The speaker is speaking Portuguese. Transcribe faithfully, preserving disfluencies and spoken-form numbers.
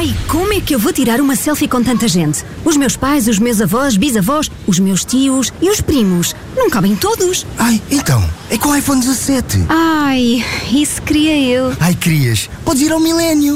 Ai, como é que eu vou tirar uma selfie com tanta gente? Os meus pais, os meus avós, bisavós, os meus tios e os primos. Não cabem todos. Ai, então, é com o iPhone dezassete. Ai, isso queria eu. Ai, querias? Podes ir ao Milénio.